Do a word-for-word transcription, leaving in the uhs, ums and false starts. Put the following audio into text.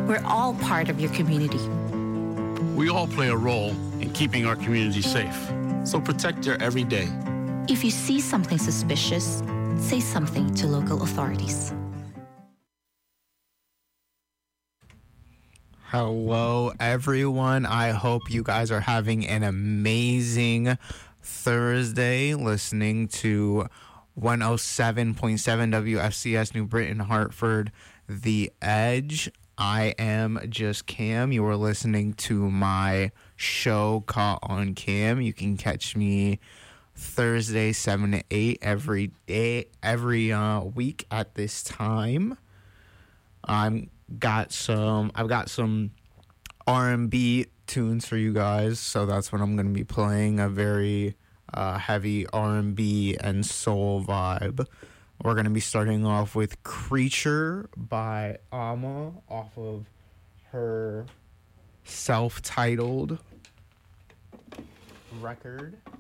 We're all part of your community. We all play a role in keeping our community safe. So protect your everyday. If you see something suspicious, say something to local authorities. Hello, everyone. I hope you guys are having an amazing Thursday listening to one oh seven point seven W F C S New Britain, Hartford, The Edge. I am just Cam. You are listening to my show, Caught on Cam. You can catch me Thursday, seven to eight every day, every uh, week at this time. I'm got some, I've got some R and B tunes for you guys, so that's what I'm going to be playing, a very uh, heavy R and B and soul vibe. We're going to be starting off with Creature by Ama off of her self-titled record.